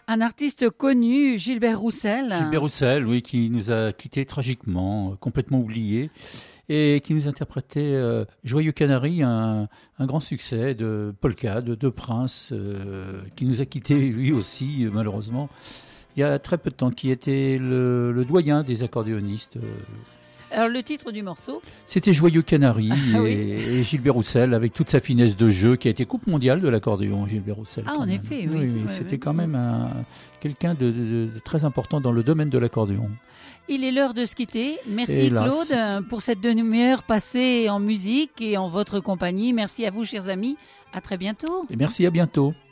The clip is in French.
Un artiste connu, Gilbert Roussel. Gilbert Roussel, oui, qui nous a quittés tragiquement, complètement oubliés, et qui nous interprétait Joyeux Canary, un grand succès de polka, de Prince, qui nous a quittés lui aussi, malheureusement, il y a très peu de temps, qui était le doyen des accordéonistes. Alors le titre du morceau, c'était Joyeux Canary oui. et Gilbert Roussel avec toute sa finesse de jeu qui a été coupe mondiale de l'accordéon, Gilbert Roussel. Ah, en effet, oui. Oui, c'était quand même quelqu'un de très important dans le domaine de l'accordéon. Il est l'heure de se quitter. Merci Hélas. Claude pour cette demi-heure passée en musique et en votre compagnie. Merci à vous chers amis. À très bientôt. Et merci, à bientôt.